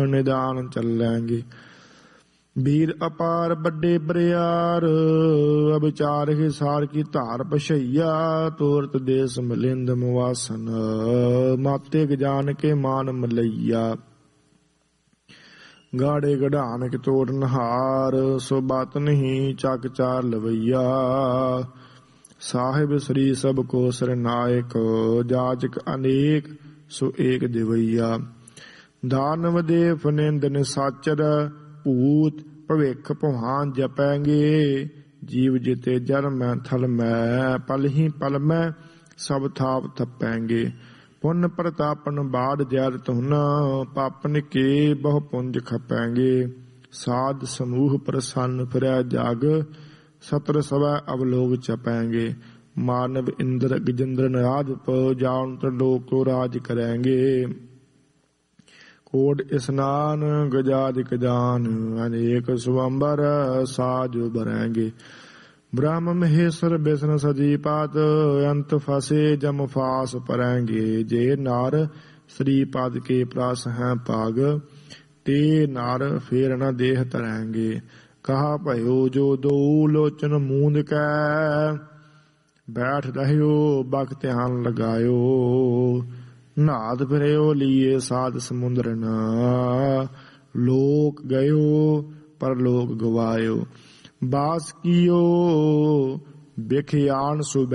निदान चलेंगे। वीर अपार बड़े बरियार अविचार हिसार की धार पछैया तोरत देश मिलिंद मुवासन माते जान के मान मलैया। गाड़े गढ़ान के तोड़ नहार सो बात नहीं चाक चार लवैया। साहिब श्री सब को सरनायक जाचक अनेक सो एक दिवैया। दानव देव निंद निसाचर भूत भविख भवान जपैंगे। जीव जिते जर मैं थल मैं पल ही पल में सब थाप थपेंगे। पुन प्रतापन बाढ़ जर तुन पापन के बहु पुंज खपेंगे। साध समूह प्रसन्न फिरै जाग सत्र सवै अवलोक चपेंगे। मानव इंद्र गजेंद्र नाद जान त्रिलोक को राज करेंगे। कोट स्नान गजादिक जान अनेक स्वंबर साज भरेंगे। ब्रह्म महेश्वर विष्णु सजीपात अंत फसे जम फास परेंगे। जे नार श्रीपाद के प्रास हैं पाग ते नार फेर न देह तरेंगे। कहा भयो जो दो लोचन मूंद कै बैठ रहो बख ध्यान लगायो। नाद फिरयो लिए साध समुद्र न लोक गयो पर लोक गवायो। बास कियो बिखयान सुबह